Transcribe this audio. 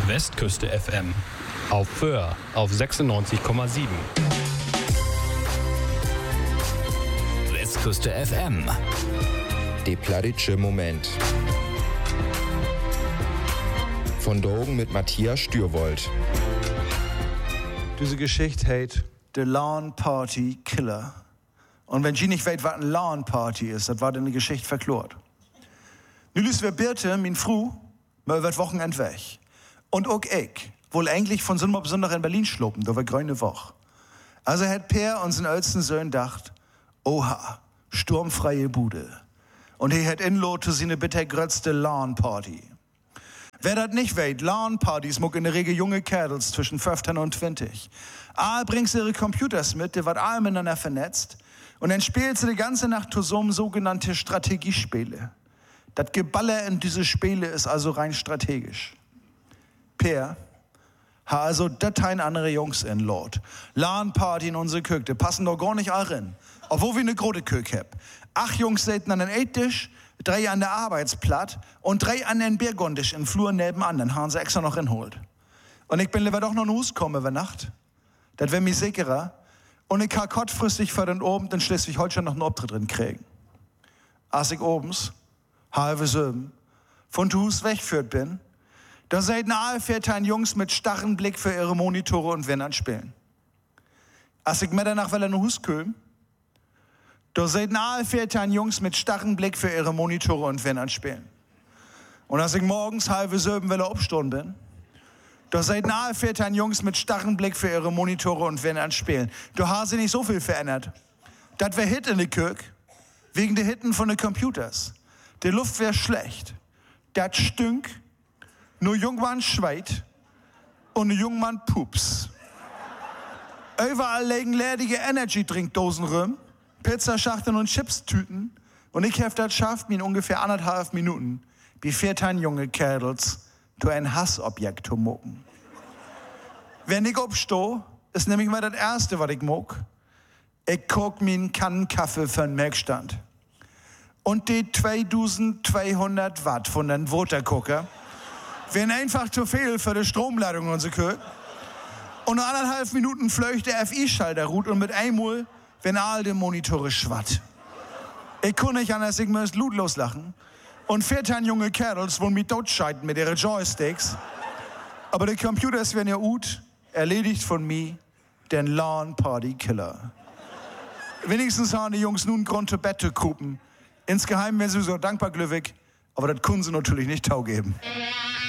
Westküste FM. Auf Föhr auf 96,7. Westküste FM. Der plattitsche Moment. Von Drogen mit Matthias Stürwold. Diese Geschichte heißt The Lawn Party Killer. Und wenn Sie nicht weiß, was eine Lawn Party ist, das war dann eine Geschichte verklort. Nun ist wir Birte, mein Fru, mal wird Wochenend weg. Und auch ich, wohl eigentlich von so einem Besonder in Berlin schloppen, da war grüne Woche. Also hat Per und sein ältesten Sohn gedacht, oha, sturmfreie Bude. Und er hat inlot zu seine bittergrötzte Lawn Party. Wer das nicht weiß, Lawn-Partys muck in der Regel junge Kerls zwischen 15 und 20. Bringt ihre Computers mit, die wird alle miteinander vernetzt. Und dann spielt sie die ganze Nacht zu so einem sogenannte Strategiespiele. Das Geballer in diese Spiele ist also rein strategisch. Per, ha also Dateien andere Jungs in Lord. Lawn-Party in unsere Küche, die passen doch gar nicht all rein. Obwohl wir eine große Küche haben. 8 Jungs sitzen an den Ecktisch, 3 an der Arbeitsplatte und 3 an den Biergondisch im Flur nebenan. Dann haben sie extra noch hinholt. Und ich bin lieber doch noch in Hus kommen über Nacht. Das wäre mir sicherer. Und ich kann kurzfristig für den Abend in Schleswig-Holstein noch einen Auftritt drin kriegen. Als ich obens, halbe Söben, von Hus weggeführt bin, da seid nahe 14 Jungs mit starren Blick für ihre Monitore und Winnern spielen. Als ich Mitternacht will in Hus kam, da seid nahe 14 Jungs mit starren Blick für ihre Monitore und Winnern spielen. Und als ich morgens halbe Söben will aufstehen bin, da seid nahe 14 Jungs mit starren Blick für ihre Monitore und Winnern spielen. Da haben sie nicht so viel verändert. Das wär Hit in der Kirche, wegen der Hitten von den Computers. Die Luft wär schlecht. Das stünk, nur Jungmann schweit und nur Jungmann pups. Überall liegen ledige Energy-Trinkdosen rum, Pizzaschachteln und Chipstüten. Und ich hab das schafft, mir in ungefähr 1,5 Minuten, wie 14 junge Kerls, zu ein Hassobjekt zu mucken. Wenn ich aufstehe, ist nämlich mal das Erste, was ich muck. Ich koch mir einen Kannen Kaffee für den Melkstand. Und die 2200 Watt von den Watercooker wären einfach zu viel für die Stromleitung unserer Küche. Und nach 1,5 Minuten fleucht der FI-Schalter ruht und mit einmal wenn all die Monitore schwatt. Ich kann nicht anders, ich muss blutlos lachen. Und 14 junge Kerls wollen mich totscheiden mit ihren Joysticks. Aber die Computers werden ja gut, erledigt von mir, den Lawn Party Killer. Wenigstens haben die Jungs nun Grund zu Bett zu kupen. Insgeheim werden sie so dankbar glücklich, aber das können sie natürlich nicht taugeben.